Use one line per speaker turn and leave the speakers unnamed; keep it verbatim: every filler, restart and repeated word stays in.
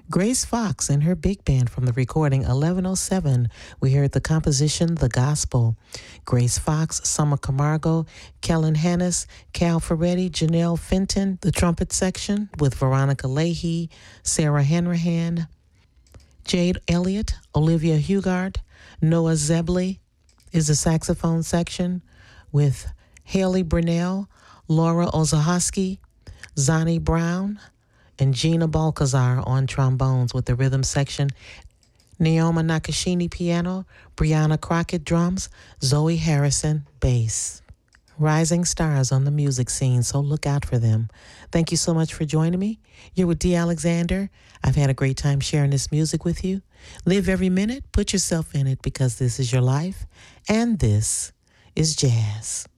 Grace Fox and her big band from the recording eleven oh seven. We heard the composition The Gospel. Grace Fox, Summer Camargo, Kellen Hannis, Cal Ferretti, Janelle Fenton, the trumpet section with Veronica Leahy, Sarah Hanrahan, Jade Elliott, Olivia Hugard, Noah Zebley is the saxophone section with Haley Brunell, Laura Ozahoski, Zani Brown, and Gina Balcazar on trombones with the rhythm section, Naoma Nakashini piano, Brianna Crockett drums, Zoe Harrison bass. Rising stars on the music scene, so look out for them. Thank you so much for joining me. You're with Dee Alexander. I've had a great time sharing this music with you. Live every minute, put yourself in it because this is your life, and this is jazz.